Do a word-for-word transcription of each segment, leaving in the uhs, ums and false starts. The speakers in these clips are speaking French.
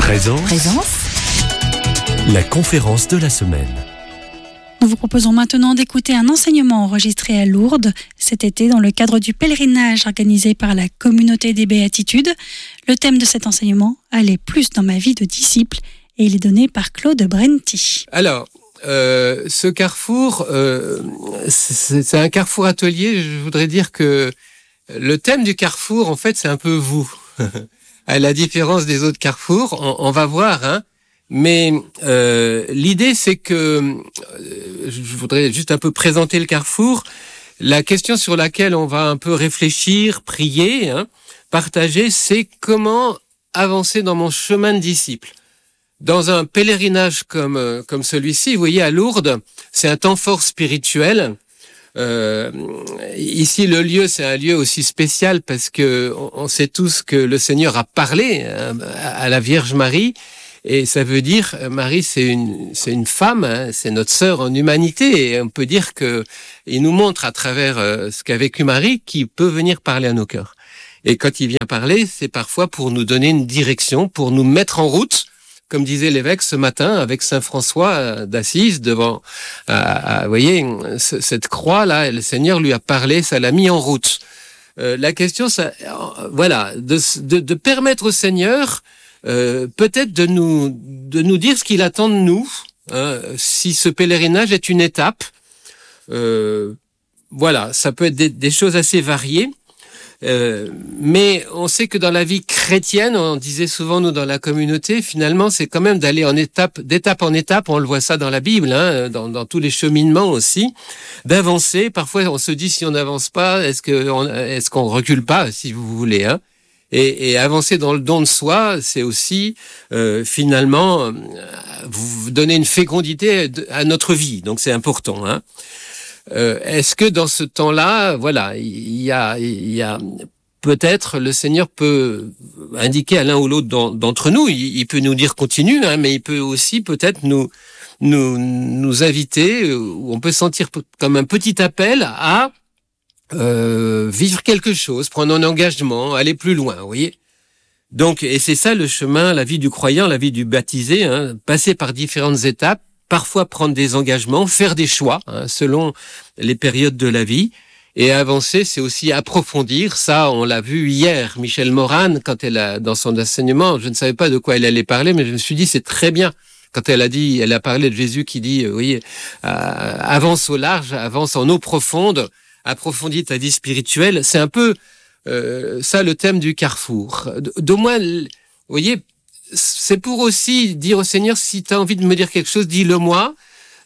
Présence. Présence. La conférence de la semaine. Nous vous proposons maintenant d'écouter un enseignement enregistré à Lourdes cet été dans le cadre du pèlerinage organisé par la communauté des Béatitudes. Le thème de cet enseignement, aller plus dans ma vie de disciple, et il est donné par Claude Brenti. Alors, euh, ce carrefour, euh, c'est, c'est un carrefour atelier. Je voudrais dire que le thème du carrefour, en fait, c'est un peu vous. À la différence des autres carrefours, on, on va voir, hein. Mais euh, l'idée, c'est que euh, je voudrais juste un peu présenter le carrefour. La question sur laquelle on va un peu réfléchir, prier, hein, partager, c'est comment avancer dans mon chemin de disciple. Dans un pèlerinage comme euh, comme celui-ci, vous voyez, à Lourdes, c'est un temps fort spirituel. Euh, ici, le lieu, c'est un lieu aussi spécial parce que on, on sait tous que le Seigneur a parlé hein, à la Vierge Marie. Et ça veut dire, Marie, c'est une, c'est une femme, hein, c'est notre sœur en humanité. Et on peut dire que il nous montre à travers euh, ce qu'a vécu Marie qu'il peut venir parler à nos cœurs. Et quand il vient parler, c'est parfois pour nous donner une direction, pour nous mettre en route, comme disait l'évêque ce matin avec Saint François d'Assise devant, euh, vous voyez, cette croix-là, le Seigneur lui a parlé, ça l'a mis en route. Euh, la question, ça, voilà, de, de, de permettre au Seigneur Euh, peut-être de nous de nous dire ce qu'il attend de nous, hein, si ce pèlerinage est une étape. Euh, voilà, ça peut être des, des choses assez variées, euh, mais on sait que dans la vie chrétienne, on disait souvent nous dans la communauté, finalement, c'est quand même d'aller en étape, d'étape en étape. On le voit ça dans la Bible, hein, dans, dans tous les cheminements aussi, d'avancer. Parfois, on se dit si on n'avance pas, est-ce que on, est-ce qu'on recule pas, si vous voulez, hein. Et, et avancer dans le don de soi, c'est aussi euh, finalement euh, vous donner une fécondité à notre vie. Donc c'est important. Hein. Euh, est-ce que dans ce temps-là, voilà, il y a, il y a peut-être le Seigneur peut indiquer à l'un ou l'autre d'entre nous. Il, il peut nous dire continue, hein, mais il peut aussi peut-être nous nous nous inviter. Ou on peut sentir comme un petit appel à Euh, vivre quelque chose, prendre un engagement, aller plus loin, vous voyez. Donc, et c'est ça le chemin, la vie du croyant, la vie du baptisé, hein, passer par différentes étapes, parfois prendre des engagements, faire des choix, hein, selon les périodes de la vie, et avancer, c'est aussi approfondir. Ça, on l'a vu hier, Michel Morane, quand elle a, dans son enseignement, je ne savais pas de quoi elle allait parler, mais je me suis dit, c'est très bien. Quand elle a dit, elle a parlé de Jésus qui dit, vous voyez, euh, avance au large, avance en eau profonde, approfondis ta vie spirituelle, c'est un peu euh, ça le thème du carrefour. D'au moins, vous voyez, c'est pour aussi dire au Seigneur, si tu as envie de me dire quelque chose, dis-le moi,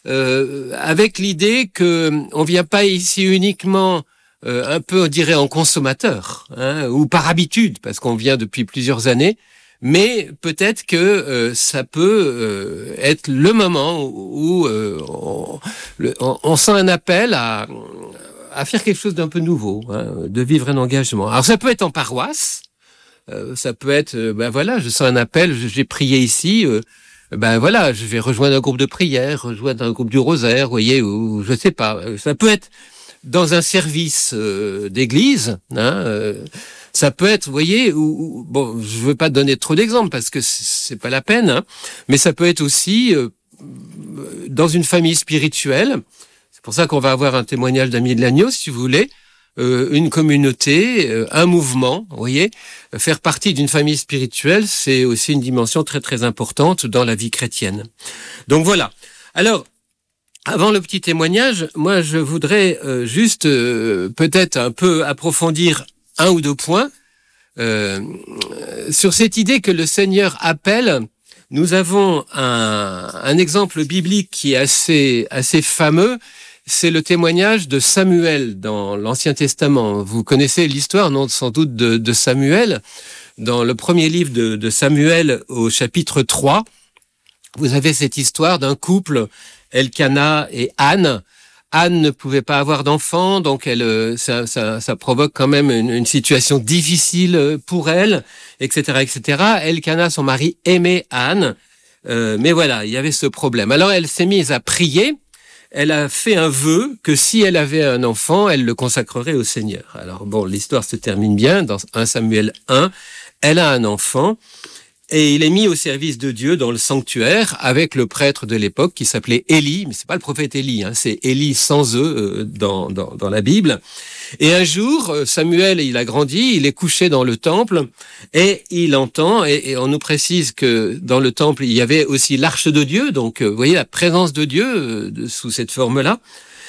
euh, avec l'idée que on vient pas ici uniquement euh, un peu, on dirait, en consommateur, hein, ou par habitude, parce qu'on vient depuis plusieurs années, mais peut-être que euh, ça peut euh, être le moment où euh, on, le, on, on sent un appel à à faire quelque chose d'un peu nouveau, hein, de vivre un engagement. Alors ça peut être en paroisse, euh, ça peut être, euh, ben voilà, je sens un appel, j'ai prié ici, euh, ben voilà, je vais rejoindre un groupe de prière, rejoindre un groupe du rosaire, vous voyez, ou je sais pas. Ça peut être dans un service euh, d'église, hein, euh, ça peut être, vous voyez, ou, ou bon, je veux pas donner trop d'exemples parce que c'est pas la peine, hein, mais ça peut être aussi euh, dans une famille spirituelle. C'est pour ça qu'on va avoir un témoignage d'Amis de l'Agneau, si vous voulez, euh, une communauté, euh, un mouvement, vous voyez. Faire partie d'une famille spirituelle, c'est aussi une dimension très très importante dans la vie chrétienne. Donc voilà. Alors, avant le petit témoignage, moi je voudrais euh, juste euh, peut-être un peu approfondir un ou deux points euh, sur cette idée que le Seigneur appelle. Nous avons un, un exemple biblique qui est assez assez fameux. C'est le témoignage de Samuel dans l'Ancien Testament. Vous connaissez l'histoire, non, sans doute, de, de Samuel. Dans le premier livre de, de Samuel, au chapitre trois, vous avez cette histoire d'un couple, Elkana et Anne. Anne ne pouvait pas avoir d'enfant, donc elle, ça, ça, ça provoque quand même une, une situation difficile pour elle, et cetera, et cetera. Elkana, son mari, aimait Anne, euh, mais voilà, il y avait ce problème. Alors elle s'est mise à prier. Elle a fait un vœu que si elle avait un enfant, elle le consacrerait au Seigneur. Alors bon, l'histoire se termine bien dans un Samuel un. Elle a un enfant et il est mis au service de Dieu dans le sanctuaire avec le prêtre de l'époque qui s'appelait Élie, mais c'est pas le prophète Élie, hein, c'est Élie sans eux euh, dans, dans, dans la Bible. Et un jour, Samuel, il a grandi, il est couché dans le temple et il entend, et, et on nous précise que dans le temple, il y avait aussi l'arche de Dieu, donc vous voyez la présence de Dieu euh, de, sous cette forme-là.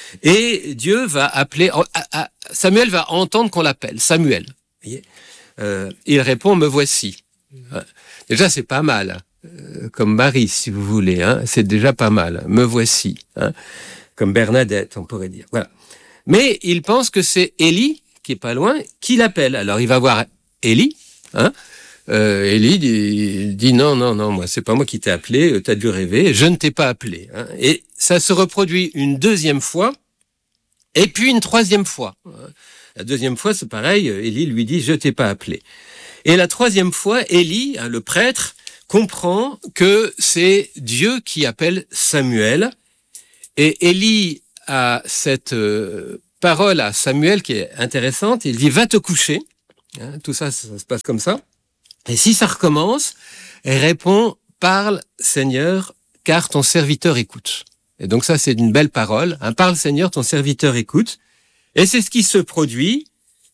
Et Dieu va appeler, à, à, Samuel va entendre qu'on l'appelle, Samuel. Vous voyez euh, il répond, me voici. Déjà, c'est pas mal, euh, comme Marie, si vous voulez, hein, c'est déjà pas mal, me voici, hein, comme Bernadette, on pourrait dire, voilà. Mais il pense que c'est Élie, qui est pas loin, qui l'appelle. Alors il va voir Élie, hein. Euh, Élie dit, dit non, non, non, moi c'est pas moi qui t'ai appelé, t'as dû rêver, je ne t'ai pas appelé. Hein. Et ça se reproduit une deuxième fois, et puis une troisième fois. La deuxième fois, c'est pareil, Élie lui dit, je t'ai pas appelé. Et la troisième fois, Élie, hein, le prêtre, comprend que c'est Dieu qui appelle Samuel, et Élie à cette euh, parole à Samuel qui est intéressante. Il dit, va te coucher. Hein, tout ça, ça, ça se passe comme ça. Et si ça recommence, elle répond, parle Seigneur, car ton serviteur écoute. Et donc ça, c'est une belle parole. Hein, parle Seigneur, ton serviteur écoute. Et c'est ce qui se produit.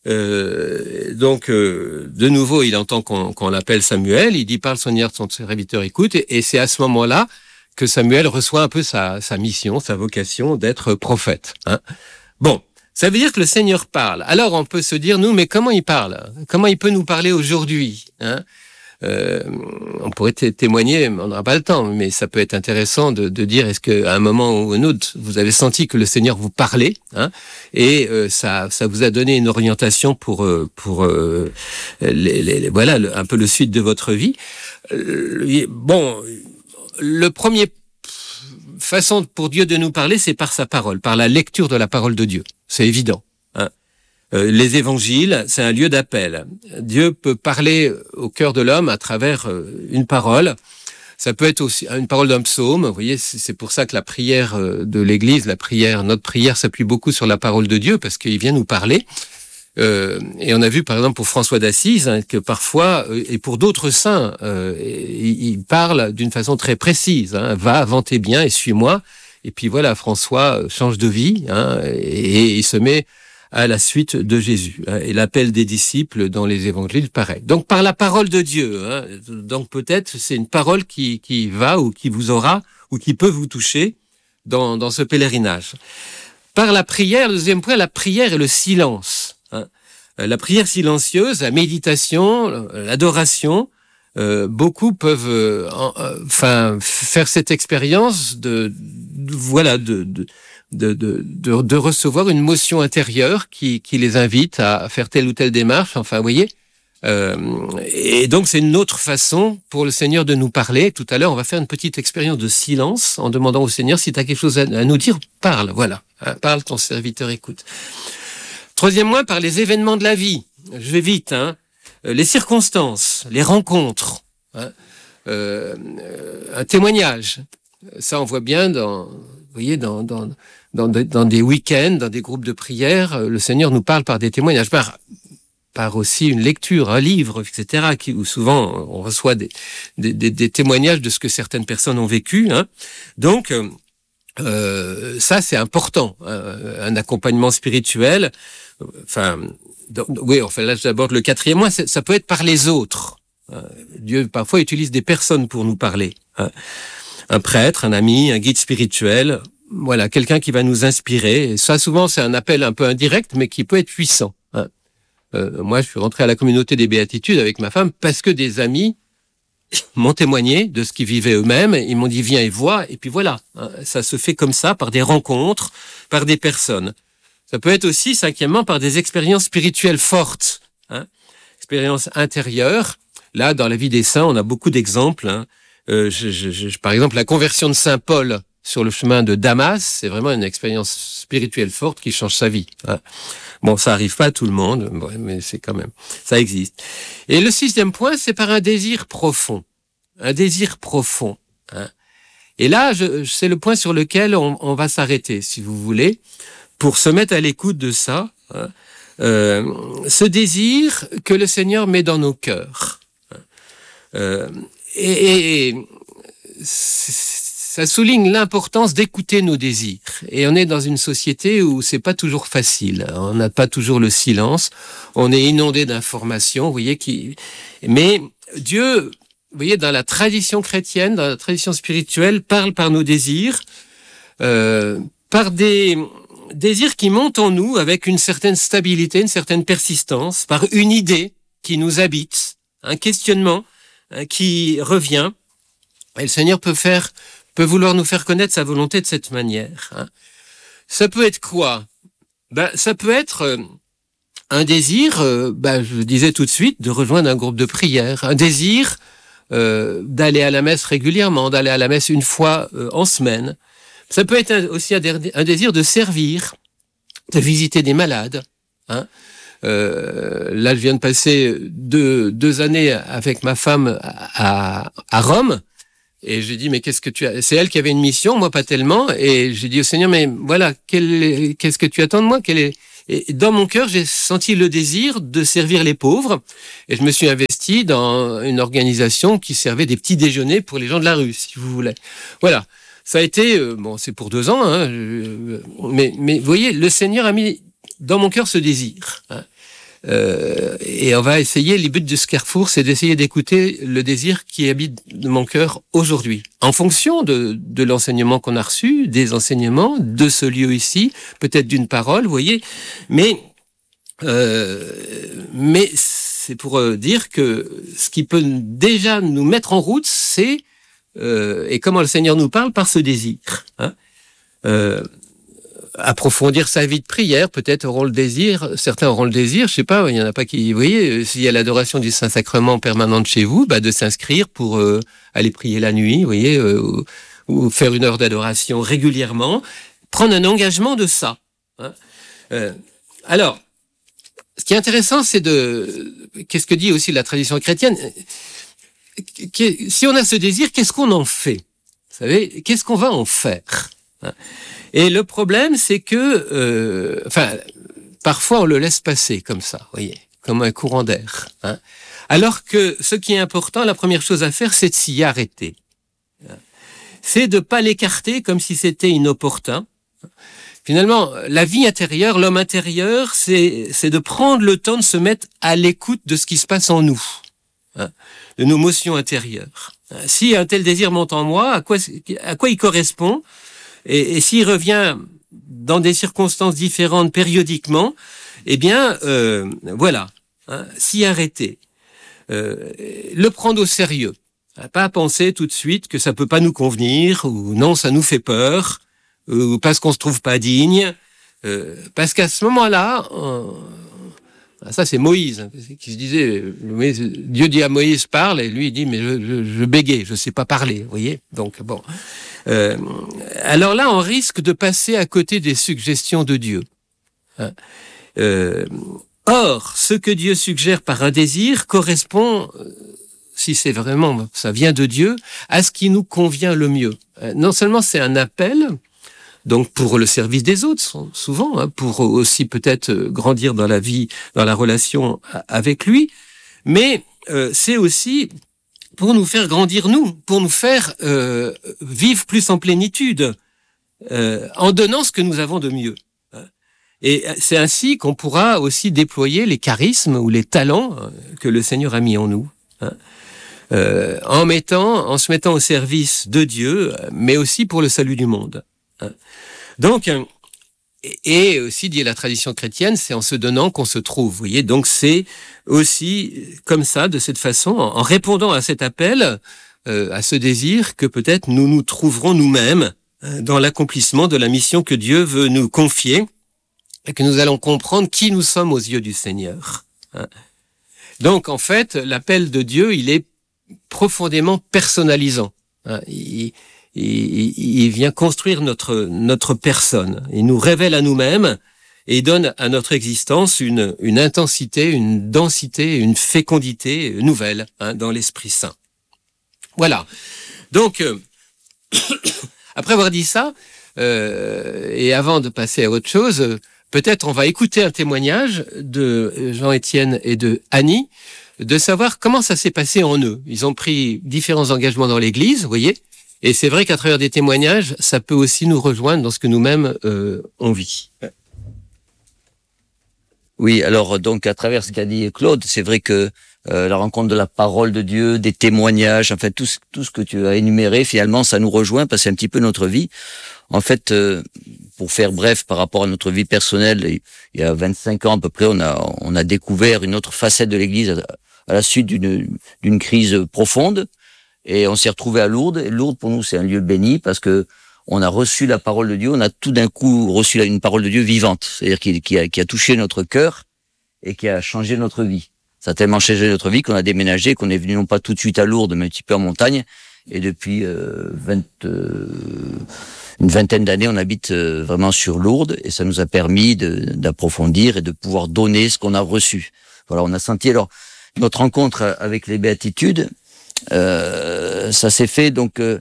Euh, donc, euh, de nouveau, il entend qu'on, qu'on l'appelle Samuel. Il dit, parle Seigneur, ton serviteur écoute. Et, et c'est à ce moment-là que Samuel reçoit un peu sa, sa mission, sa vocation d'être prophète. Hein. Bon, ça veut dire que le Seigneur parle. Alors on peut se dire, nous, mais comment il parle ? Comment il peut nous parler aujourd'hui ? Hein ? euh, On pourrait t- témoigner, on n'aura pas le temps, mais ça peut être intéressant de, de dire, est-ce qu'à un moment ou un autre, vous avez senti que le Seigneur vous parlait, hein, et euh, ça, ça vous a donné une orientation pour, euh, pour euh, les, les, les, voilà, le, un peu le suite de votre vie. Euh, bon... Le premier façon pour Dieu de nous parler, c'est par sa parole, par la lecture de la parole de Dieu. C'est évident. Hein. Euh, les évangiles, c'est un lieu d'appel. Dieu peut parler au cœur de l'homme à travers euh, une parole. Ça peut être aussi une parole d'un psaume. Vous voyez, c'est, c'est pour ça que la prière de l'Église, la prière, notre prière s'appuie beaucoup sur la parole de Dieu parce qu'il vient nous parler. Euh, et on a vu par exemple pour François d'Assise hein, que parfois, euh, et pour d'autres saints, euh, il, il parle d'une façon très précise. Hein, va avant tes biens et suis-moi. Et puis voilà, François change de vie hein, et, et il se met à la suite de Jésus. Hein, et l'appel des disciples dans les évangiles, pareil. Donc par la parole de Dieu. Hein, donc peut-être c'est une parole qui, qui va ou qui vous aura ou qui peut vous toucher dans, dans ce pèlerinage. Par la prière, le deuxième point, la prière et le silence. Hein. La prière silencieuse, la méditation, l'adoration, euh, beaucoup peuvent, euh, enfin, euh, faire cette expérience de, de voilà, de, de, de, de, de, de recevoir une motion intérieure qui, qui les invite à faire telle ou telle démarche. Enfin, vous voyez. Euh, et donc, c'est une autre façon pour le Seigneur de nous parler. Tout à l'heure, on va faire une petite expérience de silence en demandant au Seigneur si tu as quelque chose à, à nous dire, parle. Voilà, hein, parle, ton serviteur écoute. Troisièmement, par les événements de la vie. Je vais vite, hein. Les circonstances, les rencontres, hein. euh, un témoignage. Ça, on voit bien dans, vous voyez, dans, dans, dans, dans des week-ends, dans des groupes de prière, le Seigneur nous parle par des témoignages, par, par aussi une lecture, un livre, et cetera, qui, où souvent on reçoit des, des, des, des témoignages de ce que certaines personnes ont vécu, hein. Donc, euh, ça, c'est important, hein, un accompagnement spirituel. Enfin, donc, oui, enfin là j'aborde le quatrième point, ça peut être par les autres. Dieu parfois utilise des personnes pour nous parler. Un prêtre, un ami, un guide spirituel, voilà, quelqu'un qui va nous inspirer. Et ça souvent c'est un appel un peu indirect, mais qui peut être puissant. Euh, moi je suis rentré à la communauté des béatitudes avec ma femme parce que des amis m'ont témoigné de ce qu'ils vivaient eux-mêmes. Ils m'ont dit viens et vois. Et puis voilà, ça se fait comme ça, par des rencontres, par des personnes. Ça peut être aussi, cinquièmement, par des expériences spirituelles fortes, hein, expériences intérieures. Là, dans la vie des saints, on a beaucoup d'exemples. Hein. Euh, je, je, je, par exemple, la conversion de saint Paul sur le chemin de Damas, c'est vraiment une expérience spirituelle forte qui change sa vie. Hein. Bon, ça arrive pas à tout le monde, mais c'est quand même, ça existe. Et le sixième point, c'est par un désir profond, un désir profond. Hein. Et là, je, c'est le point sur lequel on, on va s'arrêter, si vous voulez. Pour se mettre à l'écoute de ça, hein, euh, ce désir que le Seigneur met dans nos cœurs. Euh, et, et ça souligne l'importance d'écouter nos désirs. Et on est dans une société où c'est pas toujours facile. On n'a pas toujours le silence. On est inondé d'informations, vous voyez, qui, mais Dieu, vous voyez, dans la tradition chrétienne, dans la tradition spirituelle, parle par nos désirs, euh, par des désirs qui montent en nous avec une certaine stabilité, une certaine persistance, par une idée qui nous habite, un questionnement hein, qui revient. Et le Seigneur peut faire, peut vouloir nous faire connaître sa volonté de cette manière. Hein. Ça peut être quoi? Ben, ça peut être euh, un désir, euh, ben, je disais tout de suite, de rejoindre un groupe de prière, un désir euh, d'aller à la messe régulièrement, d'aller à la messe une fois euh, en semaine. Ça peut être un, aussi un, un désir de servir, de visiter des malades. Hein. Euh, là, je viens de passer deux, deux années avec ma femme à, à Rome. Et j'ai dit, mais qu'est-ce que tu as? C'est elle qui avait une mission, moi pas tellement. Et j'ai dit au Seigneur, mais voilà, quel, qu'est-ce que tu attends de moi? Quel est... Et dans mon cœur, j'ai senti le désir de servir les pauvres. Et je me suis investi dans une organisation qui servait des petits déjeuners pour les gens de la rue, si vous voulez. Voilà. Ça a été, euh, bon, c'est pour deux ans, hein, je, mais, mais vous voyez, le Seigneur a mis dans mon cœur ce désir. Hein. Euh, et on va essayer, les buts de ce carrefour, c'est d'essayer d'écouter le désir qui habite mon cœur aujourd'hui. En fonction de, de l'enseignement qu'on a reçu, des enseignements, de ce lieu ici, peut-être d'une parole, vous voyez. Mais, euh, mais c'est pour dire que ce qui peut déjà nous mettre en route, c'est, euh, et comment le Seigneur nous parle, par ce désir. Hein. Euh, approfondir sa vie de prière, peut-être auront le désir, certains auront le désir, je sais pas, il y en a pas qui, vous voyez, s'il y a l'adoration du Saint-Sacrement permanente chez vous, bah, de s'inscrire pour euh, aller prier la nuit, vous voyez, euh, ou, ou faire une heure d'adoration régulièrement, prendre un engagement de ça. Hein. Euh, alors, ce qui est intéressant, c'est de, qu'est-ce que dit aussi la tradition chrétienne, si on a ce désir, qu'est-ce qu'on en fait? Vous savez, qu'est-ce qu'on va en faire? Hein. Et le problème, c'est que, euh, enfin, parfois on le laisse passer comme ça, vous voyez, comme un courant d'air. Hein. Alors que ce qui est important, la première chose à faire, c'est de s'y arrêter. C'est de ne pas l'écarter comme si c'était inopportun. Finalement, la vie intérieure, l'homme intérieur, c'est, c'est de prendre le temps de se mettre à l'écoute de ce qui se passe en nous, hein, de nos motions intérieures. Si un tel désir monte en moi, à quoi, à quoi il correspond ? Et, et s'il revient dans des circonstances différentes périodiquement, eh bien, euh, voilà, hein, s'y arrêter, euh, le prendre au sérieux, hein, pas penser tout de suite que ça peut pas nous convenir ou non, ça nous fait peur ou parce qu'on se trouve pas digne, euh, parce qu'à ce moment-là, on... ça c'est Moïse hein, qui se disait, Dieu dit à Moïse parle et lui il dit mais je, je, je bégaye, je sais pas parler, vous voyez, donc bon. Euh, alors là, on risque de passer à côté des suggestions de Dieu. Hein. Euh, or, ce que Dieu suggère par un désir correspond, si c'est vraiment, ça vient de Dieu, à ce qui nous convient le mieux. Non seulement c'est un appel, donc pour le service des autres, souvent, hein, pour aussi peut-être grandir dans la vie, dans la relation avec lui, mais euh, c'est aussi pour nous faire grandir nous, pour nous faire euh, vivre plus en plénitude, euh, en donnant ce que nous avons de mieux. Et c'est ainsi qu'on pourra aussi déployer les charismes ou les talents que le Seigneur a mis en nous, hein, euh, en mettant, en se mettant au service de Dieu, mais aussi pour le salut du monde. Hein. Donc, et aussi, dit la tradition chrétienne, c'est en se donnant qu'on se trouve. Vous voyez, donc c'est aussi comme ça, de cette façon, en répondant à cet appel, euh, à ce désir, que peut-être nous nous trouverons nous-mêmes dans l'accomplissement de la mission que Dieu veut nous confier, et que nous allons comprendre qui nous sommes aux yeux du Seigneur. Hein. Donc, en fait, l'appel de Dieu, il est profondément personnalisant. Hein. Il, il, il vient construire notre, notre personne. Il nous révèle à nous-mêmes et donne à notre existence une, une intensité, une densité, une fécondité nouvelle, hein, dans l'Esprit Saint. Voilà. Donc, euh, après avoir dit ça, euh, et avant de passer à autre chose, peut-être on va écouter un témoignage de Jean-Étienne et de Annie de savoir comment ça s'est passé en eux. Ils ont pris différents engagements dans l'Église, vous voyez, et c'est vrai qu'à travers des témoignages, ça peut aussi nous rejoindre dans ce que nous-mêmes euh, on vit. Oui, alors donc à travers ce qu'a dit Claude, c'est vrai que euh, la rencontre de la parole de Dieu, des témoignages, en fait tout ce, tout ce que tu as énuméré, finalement ça nous rejoint parce que c'est un petit peu notre vie. En fait, euh, pour faire bref par rapport à notre vie personnelle, il y a vingt-cinq ans à peu près, on a on a découvert une autre facette de l'Église à, à la suite d'une d'une crise profonde et on s'est retrouvé à Lourdes. Et Lourdes pour nous c'est un lieu béni parce que on a reçu la parole de Dieu, on a tout d'un coup reçu une parole de Dieu vivante, c'est-à-dire qui, qui, a, qui a touché notre cœur et qui a changé notre vie. Ça a tellement changé notre vie qu'on a déménagé, qu'on est venu non pas tout de suite à Lourdes, mais un petit peu en montagne. Et depuis euh, vingt, euh, une vingtaine d'années, on habite euh, vraiment sur Lourdes et ça nous a permis de, d'approfondir et de pouvoir donner ce qu'on a reçu. Voilà, on a senti alors notre rencontre avec les béatitudes, euh, ça s'est fait donc... Euh,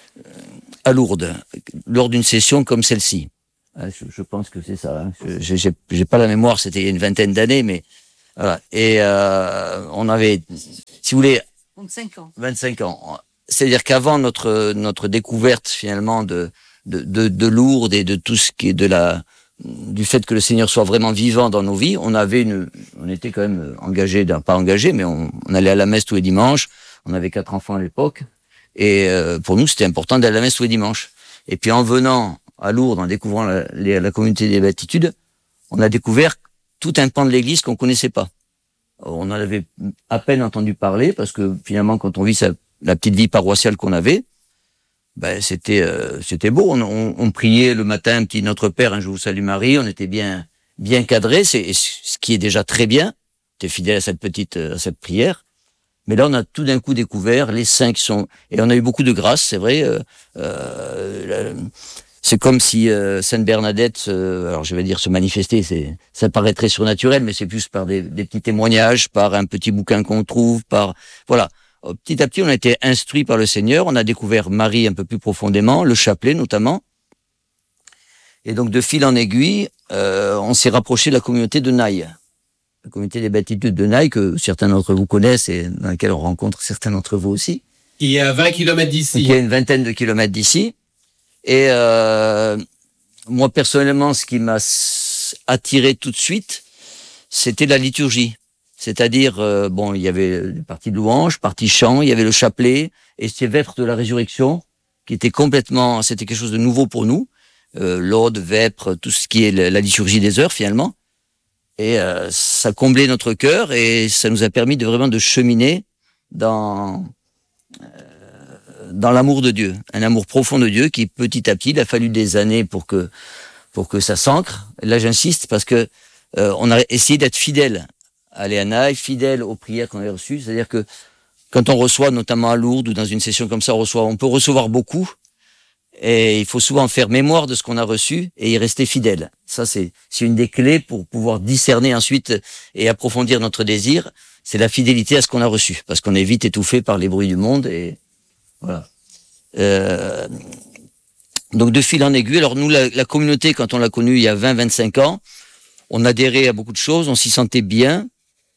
à Lourdes, lors d'une session comme celle-ci. Je, je pense que c'est ça. Hein. Je, j'ai, j'ai pas la mémoire, c'était il y a une vingtaine d'années, mais voilà. Et euh, on avait, si vous voulez, vingt-cinq ans. vingt-cinq ans. C'est-à-dire qu'avant notre notre découverte finalement de de de, de Lourdes et de tout ce qui est de la du fait que le Seigneur soit vraiment vivant dans nos vies, on avait une, on était quand même engagés, pas engagés, mais on, on allait à la messe tous les dimanches. On avait quatre enfants à l'époque. Et euh, pour nous, c'était important d'aller à la messe tous les dimanches. Et puis en venant à Lourdes, en découvrant la, la, la communauté des béatitudes, on a découvert tout un pan de l'Église qu'on connaissait pas. On en avait à peine entendu parler parce que finalement, quand on vit sa, la petite vie paroissiale qu'on avait, ben c'était euh, c'était beau. On, on, on priait le matin, un petit Notre Père, un Je vous salue Marie. On était bien bien cadré, c'est ce qui est déjà très bien. T'es fidèle à cette petite à cette prière. Mais là, on a tout d'un coup découvert les saints qui sont... Et on a eu beaucoup de grâce, c'est vrai. Euh, euh, c'est comme si euh, Sainte Bernadette, euh, alors je vais dire se manifester, c'est, ça paraît très surnaturel, mais c'est plus par des, des petits témoignages, par un petit bouquin qu'on trouve, par... Voilà. Petit à petit, on a été instruits par le Seigneur, on a découvert Marie un peu plus profondément, le chapelet notamment. Et donc, de fil en aiguille, euh, on s'est rapproché de la communauté de Naï. La communauté des béatitudes de Naï, que certains d'entre vous connaissent et dans laquelle on rencontre certains d'entre vous aussi. Qui est à vingt kilomètres d'ici. Qui est à une vingtaine de kilomètres d'ici. Et euh, moi, personnellement, ce qui m'a attiré tout de suite, c'était la liturgie. C'est-à-dire, euh, bon, il y avait des parties de louanges, parties chants, il y avait le chapelet, et ces vêpres de la résurrection, qui était complètement, c'était quelque chose de nouveau pour nous. Euh, L'aude, vêpres, tout ce qui est la liturgie des heures, finalement. Et euh, ça comblait notre cœur et ça nous a permis de vraiment de cheminer dans euh, dans l'amour de Dieu, un amour profond de Dieu qui petit à petit, il a fallu des années pour que pour que ça s'ancre. Là, j'insiste parce que euh, on a essayé d'être fidèle à Léanaï, fidèle aux prières qu'on avait reçues. C'est-à-dire que quand on reçoit, notamment à Lourdes ou dans une session comme ça, on reçoit, on peut recevoir beaucoup. Et il faut souvent faire mémoire de ce qu'on a reçu et y rester fidèle. Ça, c'est, c'est une des clés pour pouvoir discerner ensuite et approfondir notre désir. C'est la fidélité à ce qu'on a reçu. Parce qu'on est vite étouffé par les bruits du monde et voilà. Euh, donc, de fil en aiguille. Alors, nous, la, la communauté, quand on l'a connue il y a vingt, vingt-cinq ans, on adhérait à beaucoup de choses, on s'y sentait bien.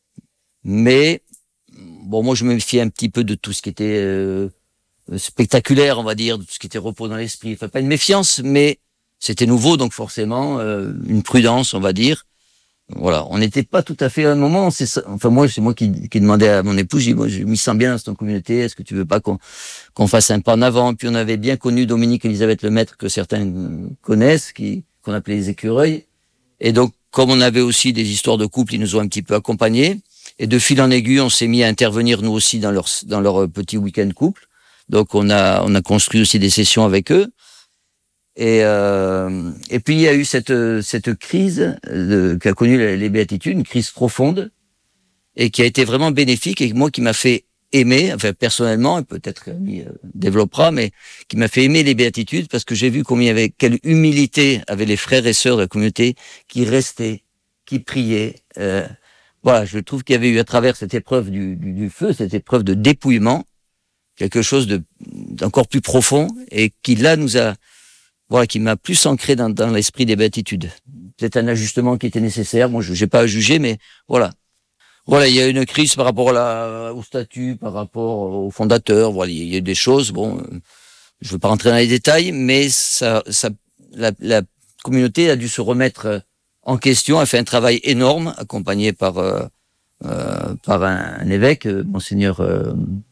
Mais, bon, moi, je me méfiais un petit peu de tout ce qui était, euh, spectaculaire, on va dire, de tout ce qui était repos dans l'esprit. Enfin, pas une méfiance, mais c'était nouveau, donc forcément euh, une prudence, on va dire. Voilà, on n'était pas tout à fait à un moment. C'est ça, enfin moi, c'est moi qui, qui demandais à mon épouse, je dis, moi, je m'y sens bien dans cette communauté. Est-ce que tu veux pas qu'on qu'on fasse un pas en avant? Puis on avait bien connu Dominique Elisabeth Lemaître que certains connaissent, qui qu'on appelait les écureuils. Et donc, comme on avait aussi des histoires de couple, ils nous ont un petit peu accompagnés. Et de fil en aiguille, on s'est mis à intervenir nous aussi dans leur dans leur petit week-end couple. Donc on a on a construit aussi des sessions avec eux et euh, et puis il y a eu cette cette crise de, qu'a connue les, les béatitudes, une crise profonde et qui a été vraiment bénéfique et moi qui m'a fait aimer, enfin personnellement, et peut-être qu'il euh, développera, mais qui m'a fait aimer les béatitudes parce que j'ai vu combien il y avait quelle humilité avaient les frères et sœurs de la communauté qui restaient, qui priaient. Euh, voilà, je trouve qu'il y avait eu à travers cette épreuve du, du, du feu, cette épreuve de dépouillement, quelque chose de d'encore plus profond et qui là nous a voilà qui m'a plus ancré dans, dans l'esprit des béatitudes. C'est un ajustement qui était nécessaire. Moi, je n'ai pas à juger, mais voilà. Voilà, il y a une crise par rapport à la, au statut, par rapport au fondateur. Voilà, il y a des choses. Bon, je ne veux pas rentrer dans les détails, mais ça, ça, la, la communauté a dû se remettre en question. A fait un travail énorme, accompagné par euh, euh, par un, un évêque, monseigneur euh,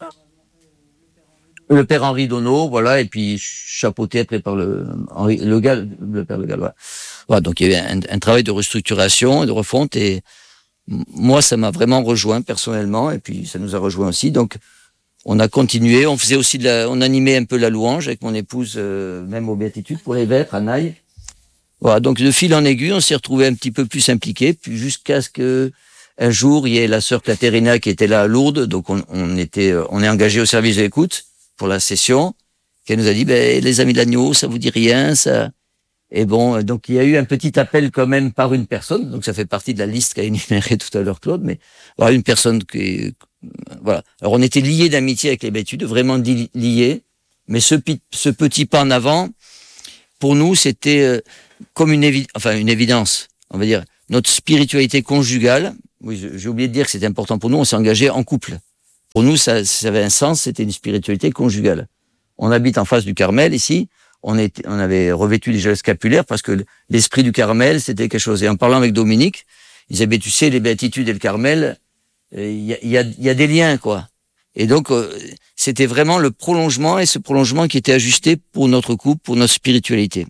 le père Henri Donneau, voilà, et puis chapeauté après par le Henri Le Gall, le père Le Gall. Voilà. Voilà, donc il y avait un, un travail de restructuration et de refonte, et moi ça m'a vraiment rejoint personnellement, et puis ça nous a rejoint aussi. Donc on a continué, on faisait aussi de la, on animait un peu la louange avec mon épouse, euh, même aux béatitudes pour les vêpres à Naï. Voilà, donc de fil en aiguille, on s'est retrouvé un petit peu plus impliqué, puis jusqu'à ce que un jour il y ait la sœur Catherina qui était là à Lourdes, donc on, on était, on est engagé au service de l'écoute pour la session, qui nous a dit, ben, les amis de l'agneau, ça vous dit rien, ça. Et bon, donc il y a eu un petit appel quand même par une personne, donc ça fait partie de la liste qu'a énumérée tout à l'heure Claude, mais voilà, une personne qui, voilà. Alors on était liés d'amitié avec les béatitudes, vraiment liés, mais ce, ce petit pas en avant, pour nous, c'était comme une, évi enfin, une évidence, on va dire, notre spiritualité conjugale. Oui, j'ai oublié de dire que c'était important pour nous, on s'est engagé en couple. Pour nous, ça, ça avait un sens, c'était une spiritualité conjugale. On habite en face du Carmel, ici. On, était, on avait revêtu les gels scapulaires parce que l'esprit du Carmel, c'était quelque chose. Et en parlant avec Dominique, il disait, ben, tu sais, les béatitudes et le Carmel, il euh, y, a, y, a, y a des liens, quoi. Et donc, euh, c'était vraiment le prolongement, et ce prolongement qui était ajusté pour notre couple, pour notre spiritualité.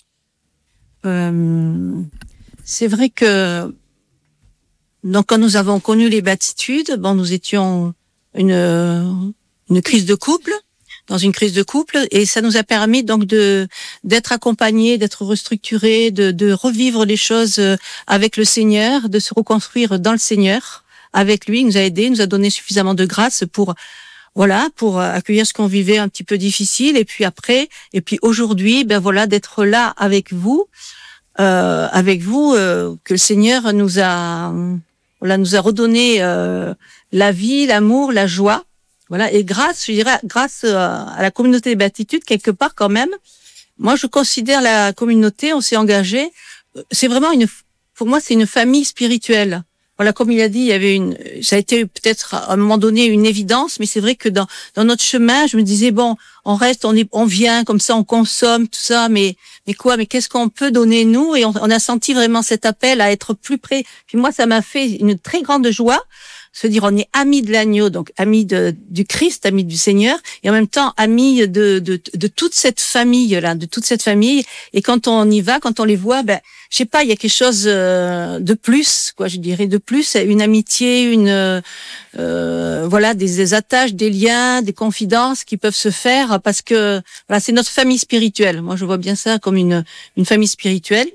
Euh, c'est vrai que, donc, quand nous avons connu les béatitudes, bon, nous étions une, une crise de couple, dans une crise de couple, et ça nous a permis donc de d'être accompagnés, d'être restructurés, de, de revivre les choses avec le Seigneur, de se reconstruire dans le Seigneur avec lui. Il nous a aidés, il nous a donné suffisamment de grâce pour voilà pour accueillir ce qu'on vivait un petit peu difficile, et puis après, et puis aujourd'hui, ben voilà, d'être là avec vous, euh, avec vous, euh, que le Seigneur nous a voilà nous a redonné euh, la vie, l'amour, la joie. Voilà, et grâce, je dirais, grâce à la communauté des béatitudes, quelque part quand même, moi je considère la communauté, on s'est engagé, c'est vraiment une, pour moi c'est une famille spirituelle. Voilà, comme il a dit, il y avait une, ça a été peut-être à un moment donné une évidence, mais c'est vrai que dans dans notre chemin, je me disais bon, on reste, on est, on vient comme ça, on consomme tout ça, mais mais quoi, mais qu'est-ce qu'on peut donner nous? Et on, on a senti vraiment cet appel à être plus près. Puis moi, ça m'a fait une très grande joie. Se dire on est amis de l'agneau, donc amis de, du Christ, amis du Seigneur, et en même temps amis de, de, de toute cette famille-là, de toute cette famille. Et quand on y va, quand on les voit, ben, je sais pas, il y a quelque chose de plus, quoi, je dirais de plus, une amitié, une, euh, voilà, des, des attaches, des liens, des confidences qui peuvent se faire parce que, voilà, c'est notre famille spirituelle. Moi, je vois bien ça comme une, une famille spirituelle.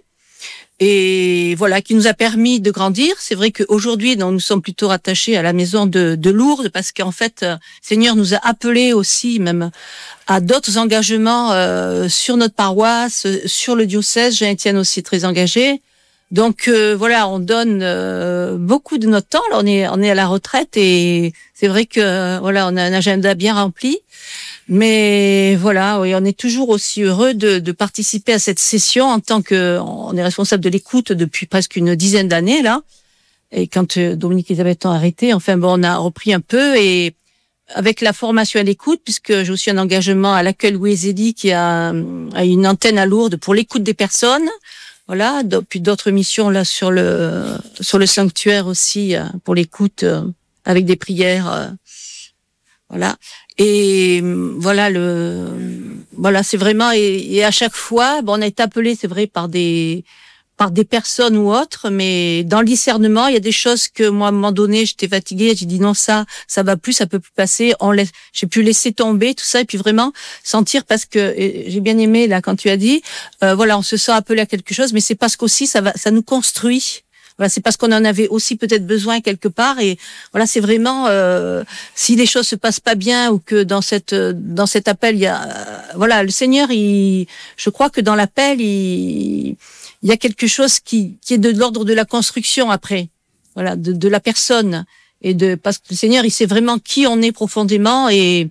Et voilà, qui nous a permis de grandir. C'est vrai qu'aujourd'hui, nous sommes plutôt rattachés à la maison de, de Lourdes, parce qu'en fait, euh, Seigneur nous a appelés aussi, même à d'autres engagements euh, sur notre paroisse, sur le diocèse. Jean-Étienne aussi est très engagé. Donc euh, voilà, on donne euh, beaucoup de notre temps. Là, on est on est à la retraite, et c'est vrai que voilà, on a un agenda bien rempli. Mais voilà, oui, on est toujours aussi heureux de, de participer à cette session en tant que, on est responsable de l'écoute depuis presque une dizaine d'années là. Et quand euh, Dominique et Elisabeth ont arrêté, enfin bon, on a repris un peu, et avec la formation à l'écoute, puisque j'ai aussi un engagement à l'accueil Louis Zélie qui a, a une antenne à Lourdes pour l'écoute des personnes. Voilà, puis d'autres missions là sur le sur le sanctuaire aussi pour l'écoute euh, avec des prières. Euh, voilà. Et voilà le voilà c'est vraiment et, et à chaque fois bon, on est appelé, c'est vrai, par des par des personnes ou autres, mais dans le discernement il y a des choses que moi à un moment donné j'étais fatiguée, j'ai dit non, ça ça va plus, ça peut plus passer, on laisse, j'ai pu laisser tomber tout ça, et puis vraiment sentir, parce que j'ai bien aimé là quand tu as dit euh, voilà, on se sent appelé à quelque chose, mais c'est parce qu'aussi ça va ça nous construit. Voilà, c'est parce qu'on en avait aussi peut-être besoin quelque part, et voilà, c'est vraiment euh, si les choses se passent pas bien, ou que dans cette dans cet appel il y a euh, voilà, le Seigneur, il, je crois que dans l'appel il il y a quelque chose qui qui est de l'ordre de la construction après, voilà, de de la personne, et de parce que le Seigneur il sait vraiment qui on est profondément, et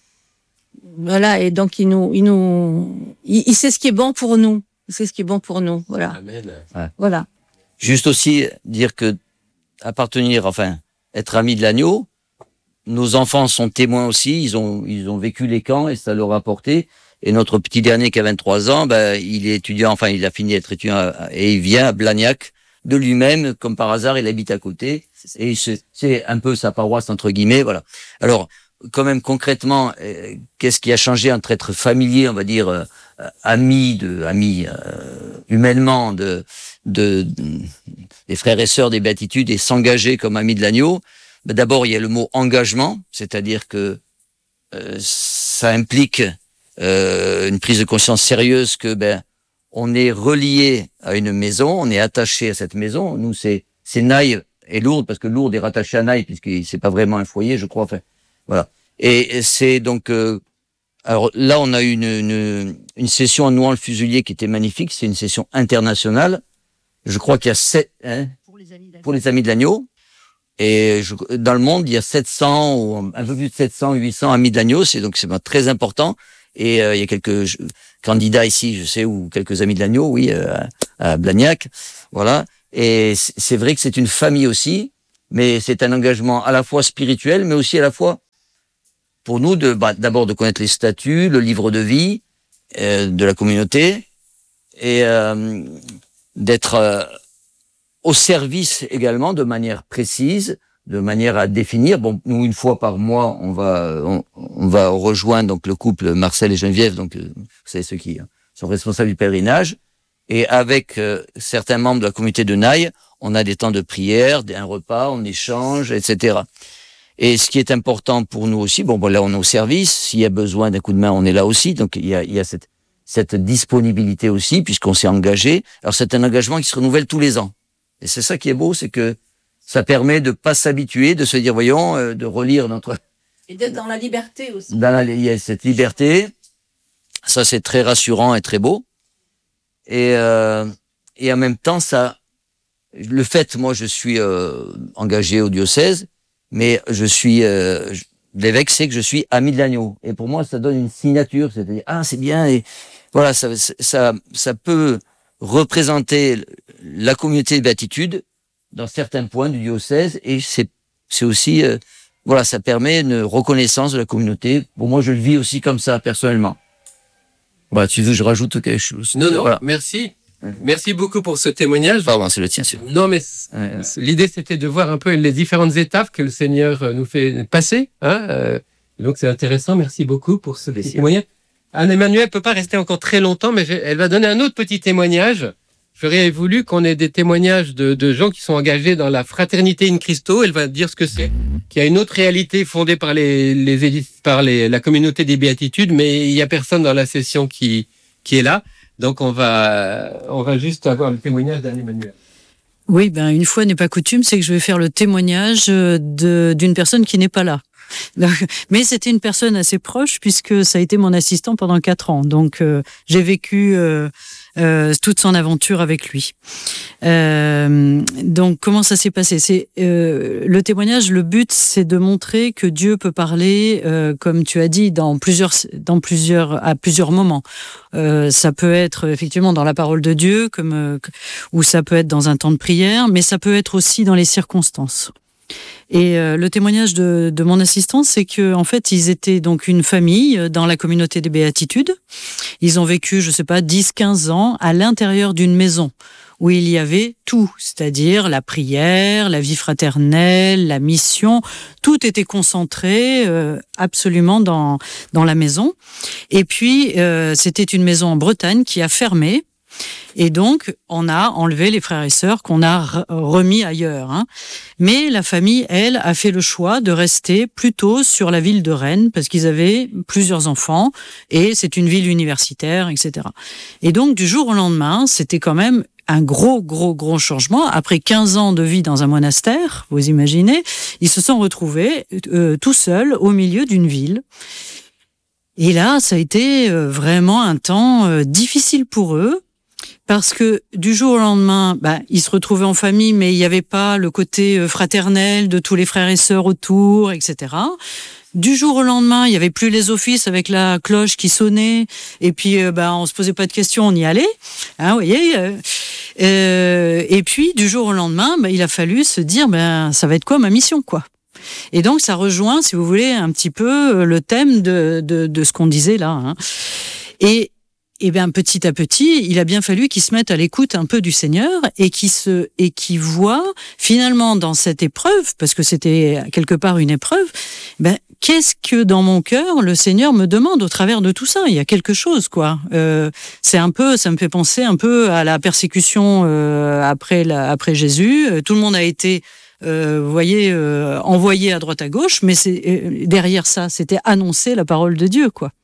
voilà, et donc il nous il nous il, il sait ce qui est bon pour nous, il sait ce qui est bon pour nous, voilà. Amen. Ouais. Voilà. Juste aussi dire que appartenir, enfin, être amis de l'agneau. Nos enfants sont témoins aussi, ils ont, ils ont vécu les camps et ça leur a apporté. Et notre petit dernier qui a vingt-trois ans, ben, il est étudiant, enfin, il a fini d'être étudiant à, et il vient à Blagnac de lui-même, comme par hasard, il habite à côté. Et c'est, c'est un peu sa paroisse, entre guillemets, voilà. Alors, quand même, concrètement, euh, qu'est-ce qui a changé entre être familier, on va dire, euh, amis, de, amis, euh, humainement, de, de, de, des frères et sœurs des béatitudes et s'engager comme amis de l'agneau? Ben, d'abord, il y a le mot engagement, c'est-à-dire que euh, ça implique Euh, une prise de conscience sérieuse que ben on est relié à une maison, on est attaché à cette maison. Nous c'est c'est Naï et Lourdes parce que Lourdes est rattaché à Naï puisque c'est pas vraiment un foyer, je crois. Enfin voilà. Et c'est donc euh, alors là on a eu une une, une session à Nouan-le-Fuselier qui était magnifique. C'est une session internationale. Je crois qu'il y a sept hein, pour les amis de l'agneau. Pour les amis de l'agneau. Et je, dans le monde il y a sept cents ou un peu plus de sept cents, huit cents amis de l'agneau. C'est donc c'est très important. Et euh, il y a quelques je, candidats ici, je sais, ou quelques amis de l'agneau, oui, euh, à Blagnac, voilà. Et c'est vrai que c'est une famille aussi, mais c'est un engagement à la fois spirituel, mais aussi à la fois pour nous de bah, d'abord de connaître les statuts, le livre de vie euh, de la communauté, et euh, d'être euh, au service également de manière précise, de manière à définir. Bon, nous, une fois par mois, on va, on, on va rejoindre donc le couple Marcel et Geneviève, donc euh, vous savez ceux qui sont responsables du pèlerinage, et avec euh, certains membres de la communauté de Naï, on a des temps de prière, un repas, on échange, et cetera. Et ce qui est important pour nous aussi, bon, bon là on est au service, s'il y a besoin d'un coup de main, on est là aussi, donc il y a, il y a cette, cette disponibilité aussi, puisqu'on s'est engagé. Alors c'est un engagement qui se renouvelle tous les ans. Et c'est ça qui est beau, c'est que ça permet de pas s'habituer, de se dire, voyons, euh, de relire notre... Et d'être dans la liberté aussi. Dans la, il y a cette liberté. Ça, c'est très rassurant et très beau. Et, euh, et en même temps, ça, le fait, moi, je suis euh, engagé au diocèse, mais je suis, euh, l'évêque sait que je suis ami de l'agneau. Et pour moi, ça donne une signature, c'est-à-dire, ah, c'est bien. Et voilà, ça, ça, ça peut représenter la communauté de béatitude dans certains points du diocèse, et c'est c'est aussi euh, voilà, ça permet une reconnaissance de la communauté. Pour moi, je le vis aussi comme ça personnellement. Voilà, tu veux que je rajoute quelque chose? Non, non. Voilà. Merci, merci beaucoup pour ce témoignage. Pardon, c'est le tien. C'est... Non, mais Ouais, ouais. l'idée c'était de voir un peu les différentes étapes que le Seigneur nous fait passer. Hein euh, donc c'est intéressant. Merci beaucoup pour ce petit témoignage. Anne-Emmanuelle peut pas rester encore très longtemps, mais elle va donner un autre petit témoignage. J'aurais voulu qu'on ait des témoignages de, de gens qui sont engagés dans la fraternité in Christo. Elle va dire ce que c'est, qu'il y a une autre réalité fondée par les, les par les, la communauté des béatitudes, mais il y a personne dans la session qui qui est là. Donc on va on va juste avoir le témoignage d'Anne-Emmanuelle. Oui, ben une fois n'est pas coutume, c'est que je vais faire le témoignage de d'une personne qui n'est pas là. Donc, mais c'était une personne assez proche puisque ça a été mon assistant pendant quatre ans. Donc euh, j'ai vécu euh, euh, toute son aventure avec lui. Euh, donc comment ça s'est passé? C'est euh, le témoignage. Le but, c'est de montrer que Dieu peut parler, euh, comme tu as dit, dans plusieurs, dans plusieurs, à plusieurs moments. Euh, ça peut être effectivement dans la parole de Dieu, comme euh, ou ça peut être dans un temps de prière, mais ça peut être aussi dans les circonstances. Et euh, le témoignage de, de mon assistant, c'est que en fait, ils étaient donc une famille dans la communauté des béatitudes. Ils ont vécu, je sais pas, dix, quinze ans à l'intérieur d'une maison où il y avait tout, c'est-à-dire la prière, la vie fraternelle, la mission, tout était concentré euh, absolument dans dans la maison. Et puis euh, c'était une maison en Bretagne qui a fermé. Et donc, on a enlevé les frères et sœurs qu'on a remis ailleurs. Hein. Mais la famille, elle, a fait le choix de rester plutôt sur la ville de Rennes parce qu'ils avaient plusieurs enfants et c'est une ville universitaire, et cetera. Et donc, du jour au lendemain, c'était quand même un gros, gros, gros changement. Après quinze ans de vie dans un monastère, vous imaginez, ils se sont retrouvés euh, tout seuls au milieu d'une ville. Et là, ça a été euh, vraiment un temps euh, difficile pour eux. parce que du jour au lendemain, bah, ils se retrouvaient en famille, mais il n'y avait pas le côté fraternel de tous les frères et sœurs autour, et cetera. Du jour au lendemain, il y avait plus les offices avec la cloche qui sonnait, et puis euh, bah, on se posait pas de questions, on y allait, hein, vous voyez. Euh, euh, et puis du jour au lendemain, bah, il a fallu se dire, ben ça va être quoi ma mission, quoi. Et donc ça rejoint, si vous voulez, un petit peu le thème de de, de ce qu'on disait là. Hein. Et Et bien petit à petit, il a bien fallu qu'il se mette à l'écoute un peu du Seigneur et qu'il se et qu'il voit finalement dans cette épreuve, parce que c'était quelque part une épreuve, ben qu'est-ce que dans mon cœur le Seigneur me demande au travers de tout ça? Il y a quelque chose, quoi. Euh, c'est un peu, ça me fait penser un peu à la persécution euh, après la, après Jésus. Tout le monde a été Euh, vous voyez, euh, envoyé à droite à gauche, mais c'est euh, derrière ça, c'était annoncer la parole de Dieu, quoi.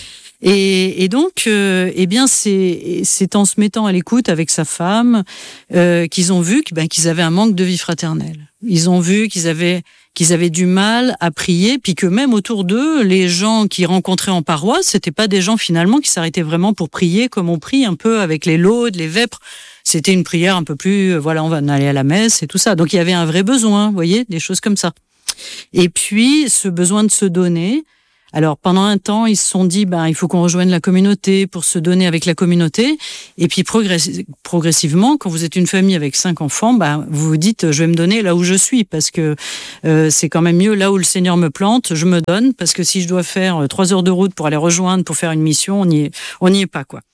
Et, et donc, euh, eh bien, c'est, c'est en se mettant à l'écoute avec sa femme euh, qu'ils ont vu que, ben, qu'ils avaient un manque de vie fraternelle. Ils ont vu qu'ils avaient qu'ils avaient du mal à prier, puis que même autour d'eux, les gens qu'ils rencontraient en paroisse, c'était pas des gens finalement qui s'arrêtaient vraiment pour prier comme on prie un peu avec les laudes, les vêpres. C'était une prière un peu plus, voilà, on va aller à la messe et tout ça. Donc il y avait un vrai besoin, vous voyez, des choses comme ça. Et puis ce besoin de se donner. Alors pendant un temps, ils se sont dit, ben il faut qu'on rejoigne la communauté pour se donner avec la communauté. Et puis progress- progressivement, quand vous êtes une famille avec cinq enfants, ben vous vous dites, je vais me donner là où je suis, parce que euh, c'est quand même mieux là où le Seigneur me plante, je me donne, parce que si je dois faire trois heures de route pour aller rejoindre, pour faire une mission, on n'y est, on n'y est pas, quoi.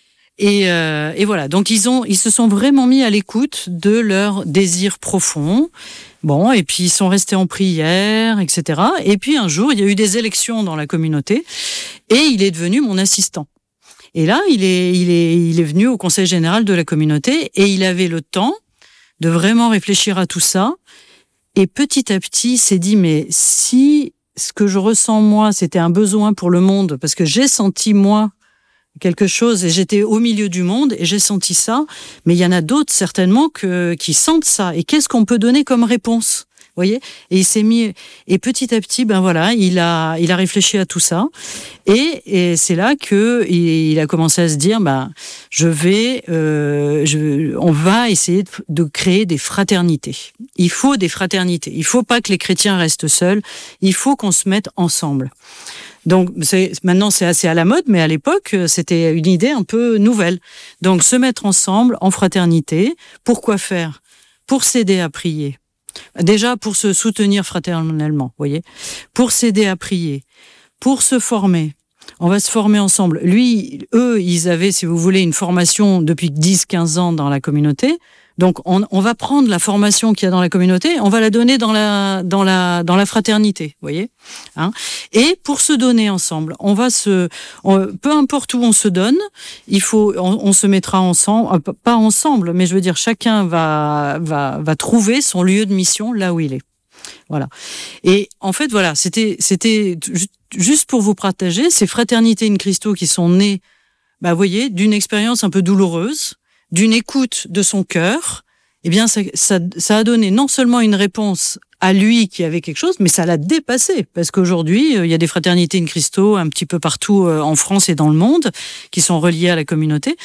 Et, euh, et voilà. Donc ils ont, ils se sont vraiment mis à l'écoute de leur désir profond. Bon, et puis ils sont restés en prière, et cetera. Et puis un jour, il y a eu des élections dans la communauté, et il est devenu mon assistant. Et là, il est, il est, il est venu au conseil général de la communauté, et il avait le temps de vraiment réfléchir à tout ça. Et petit à petit, il s'est dit, mais si ce que je ressens moi, c'était un besoin pour le monde, parce que j'ai senti moi quelque chose, et j'étais au milieu du monde et j'ai senti ça, mais il y en a d'autres certainement que, qui sentent ça. Et qu'est-ce qu'on peut donner comme réponse? Vous voyez? Et il s'est mis, et petit à petit, ben voilà, il a, il a réfléchi à tout ça. Et, et c'est là que il, il a commencé à se dire, ben, je vais, euh, je, on va essayer de, de créer des fraternités. Il faut des fraternités. Il faut pas que les chrétiens restent seuls. Il faut qu'on se mette ensemble. Donc c'est, maintenant c'est assez à la mode, mais à l'époque c'était une idée un peu nouvelle. Donc se mettre ensemble en fraternité, pourquoi faire? Pour s'aider à prier. Déjà pour se soutenir fraternellement, voyez, pour s'aider à prier, pour se former. On va se former ensemble. Lui, eux, ils avaient, si vous voulez, une formation depuis dix quinze ans dans la communauté. Donc, on, on va prendre la formation qu'il y a dans la communauté, on va la donner dans la dans la dans la fraternité, vous voyez, hein. Et pour se donner ensemble, on va se, on, peu importe où on se donne, il faut, on, on se mettra ensemble, pas ensemble, mais je veux dire, chacun va va va trouver son lieu de mission là où il est. Voilà. Et en fait, voilà, c'était c'était juste pour vous partager ces fraternités in Christo qui sont nées, bah, vous voyez, d'une expérience un peu douloureuse, d'une écoute de son cœur. Eh bien, ça, ça, ça a donné non seulement une réponse à lui qui avait quelque chose, mais ça l'a dépassé. Parce qu'aujourd'hui, il y a des fraternités in Christo un petit peu partout en France et dans le monde qui sont reliées à la communauté.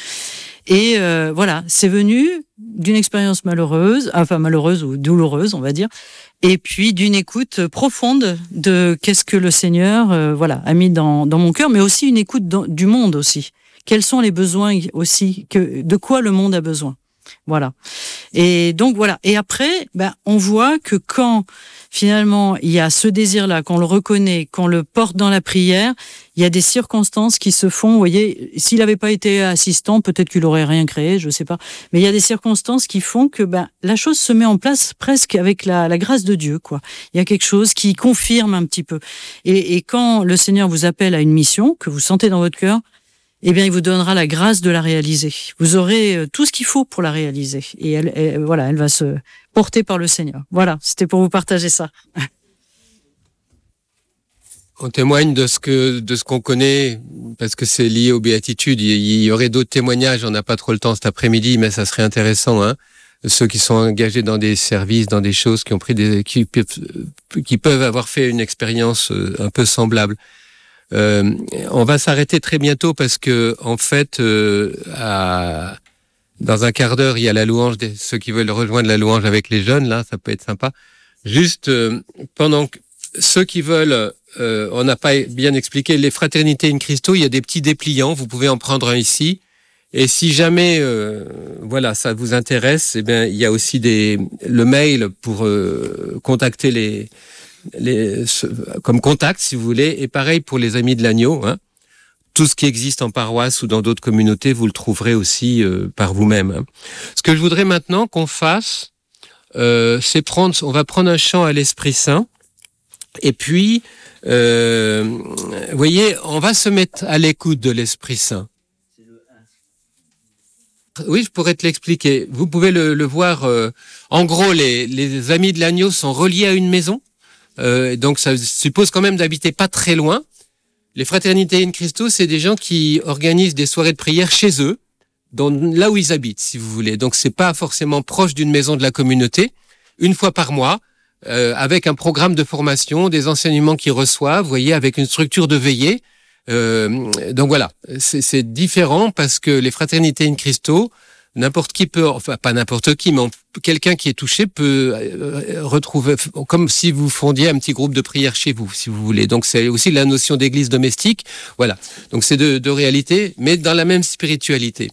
Et euh, voilà, c'est venu d'une expérience malheureuse, enfin malheureuse ou douloureuse, on va dire, et puis d'une écoute profonde de qu'est-ce que le Seigneur, euh, voilà, a mis dans, dans mon cœur, mais aussi une écoute dans, du monde aussi. Quels sont les besoins aussi, que, de quoi le monde a besoin. Voilà. Et donc voilà. Et après, ben, on voit que quand finalement il y a ce désir-là, qu'on le reconnaît, qu'on le porte dans la prière, il y a des circonstances qui se font. Vous voyez, s'il n'avait pas été assistant, peut-être qu'il aurait rien créé, je sais pas. Mais il y a des circonstances qui font que ben la chose se met en place presque avec la, la grâce de Dieu, quoi. Il y a quelque chose qui confirme un petit peu. Et, et quand le Seigneur vous appelle à une mission que vous sentez dans votre cœur, eh bien, il vous donnera la grâce de la réaliser. Vous aurez tout ce qu'il faut pour la réaliser. Et elle, elle, voilà, elle va se porter par le Seigneur. Voilà, c'était pour vous partager ça. On témoigne de ce que, de ce qu'on connaît, parce que c'est lié aux béatitudes. Il y aurait d'autres témoignages. On n'a pas trop le temps cet après-midi, mais ça serait intéressant, hein. Ceux qui sont engagés dans des services, dans des choses, qui ont pris des, qui, qui peuvent avoir fait une expérience un peu semblable. Euh, on va s'arrêter très bientôt parce que, en fait, euh, à, dans un quart d'heure, il y a la louange, des, ceux qui veulent rejoindre la louange avec les jeunes, là, ça peut être sympa. Juste, euh, pendant que ceux qui veulent, euh, on n'a pas bien expliqué, les fraternités in Christo, il y a des petits dépliants, vous pouvez en prendre un ici. Et si jamais, euh, voilà, ça vous intéresse, eh bien, il y a aussi des, le mail pour euh, contacter les, les, ce, comme contact, si vous voulez. Et pareil pour les Amis de l'Agneau, hein. Tout ce qui existe en paroisse ou dans d'autres communautés, vous le trouverez aussi euh, par vous-même, hein. Ce que je voudrais maintenant qu'on fasse, euh, c'est prendre, on va prendre un chant à l'Esprit Saint. Et puis, euh, vous voyez, on va se mettre à l'écoute de l'Esprit Saint. Oui, je pourrais te l'expliquer. Vous pouvez le, le voir. Euh, en gros, les, les Amis de l'Agneau sont reliés à une maison. Euh, donc, ça suppose quand même d'habiter pas très loin. Les fraternités in Christo, c'est des gens qui organisent des soirées de prière chez eux, dans, là où ils habitent, si vous voulez. Donc, c'est pas forcément proche d'une maison de la communauté. Une fois par mois, euh, avec un programme de formation, des enseignements qu'ils reçoivent, vous voyez, avec une structure de veillée. Euh, donc voilà, c'est, c'est différent parce que les fraternités in Christo, n'importe qui peut, enfin pas n'importe qui, mais on, quelqu'un qui est touché peut euh, retrouver, comme si vous fondiez un petit groupe de prière chez vous, si vous voulez. Donc c'est aussi la notion d'église domestique. Voilà, donc c'est deux, deux réalités, mais dans la même spiritualité.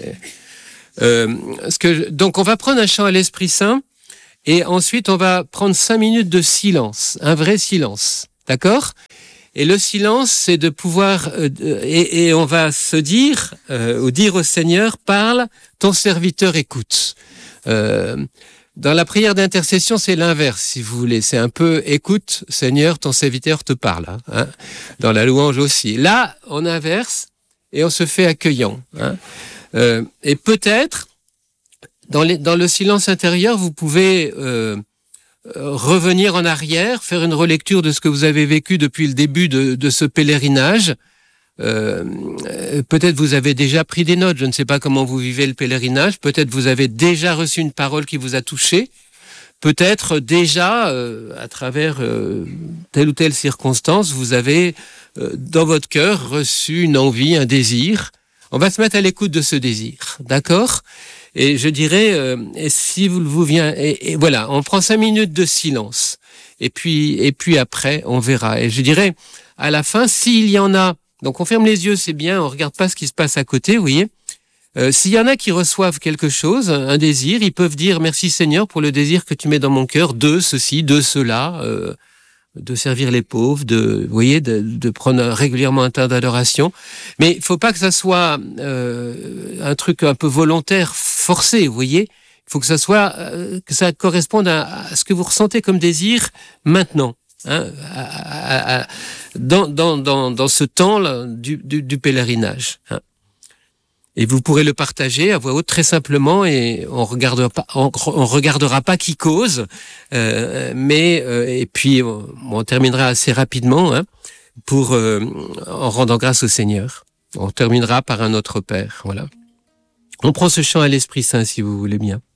Euh, ce que, donc on va prendre un chant à l'Esprit Saint et ensuite on va prendre cinq minutes de silence, un vrai silence, d'accord ? Et le silence, c'est de pouvoir, euh, et, et on va se dire, euh, ou dire au Seigneur, parle, ton serviteur écoute. Euh, dans la prière d'intercession, c'est l'inverse, si vous voulez. C'est un peu, écoute, Seigneur, ton serviteur te parle. Hein. Dans la louange aussi. Là, on inverse et on se fait accueillant. Hein. Euh, et peut-être, dans, les, dans le silence intérieur, vous pouvez... Euh, revenir en arrière, faire une relecture de ce que vous avez vécu depuis le début de, de ce pèlerinage. Euh, peut-être vous avez déjà pris des notes, je ne sais pas comment vous vivez le pèlerinage, peut-être vous avez déjà reçu une parole qui vous a touché, peut-être déjà, euh, à travers euh, telle ou telle circonstance, vous avez euh, dans votre cœur reçu une envie, un désir. On va se mettre à l'écoute de ce désir, d'accord ? Et je dirais, euh, et si vous vous vient, et, et voilà, on prend cinq minutes de silence. Et puis, et puis après, on verra. Et je dirais, à la fin, s'il y en a, donc on ferme les yeux, c'est bien, on regarde pas ce qui se passe à côté, vous voyez. Euh, s'il y en a qui reçoivent quelque chose, un désir, ils peuvent dire merci Seigneur pour le désir que tu mets dans mon cœur de ceci, de cela. Euh, de servir les pauvres, de, vous voyez, de, de prendre régulièrement un temps d'adoration. Mais il faut pas que ça soit euh, un truc un peu volontaire, forcé, vous voyez. Il faut que ça soit, euh, que ça corresponde à, à ce que vous ressentez comme désir maintenant, hein, à, à, à, dans, dans, dans, dans ce temps-là du, du, du pèlerinage. Hein. Et vous pourrez le partager à voix haute très simplement et on regardera pas, on, on regardera pas qui cause, euh, mais euh, et puis on, on terminera assez rapidement hein, pour euh, en rendant grâce au Seigneur. On terminera par un Notre Père, voilà. On prend ce chant à l'Esprit Saint si vous voulez bien.